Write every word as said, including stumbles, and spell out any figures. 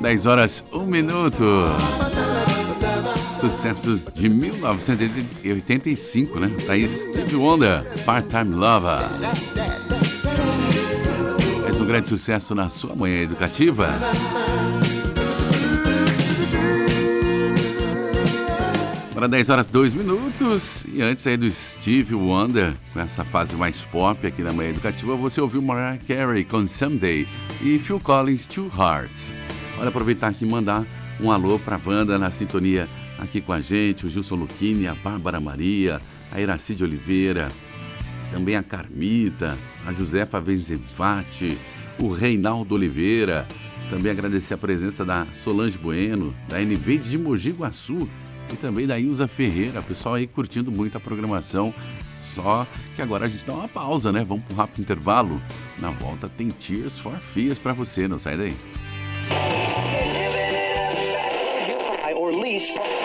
dez horas, um minuto. Sucesso de mil novecentos e oitenta e cinco, né? Tá aí Stevie Wonder, Part-Time Lover. Mais um grande sucesso na sua manhã educativa. Agora dez horas, dois minutos. E antes aí do Stevie Wonder, com essa fase mais pop aqui na manhã educativa, você ouviu Mariah Carey com Someday e Phil Collins, Two Hearts. Olha, aproveitar aqui e mandar um alô pra banda na sintonia aqui com a gente, o Gilson Luchini, a Bárbara Maria, a Iracide Oliveira, também a Carmita, a Josefa Venzevati, o Reinaldo Oliveira, também agradecer a presença da Solange Bueno, da N V de Mogi Guaçu e também da Ilza Ferreira, pessoal aí curtindo muito a programação, só que agora a gente dá uma pausa, né? Vamos para um rápido intervalo, na volta tem Tears for Fears para você, não sai daí. Or lease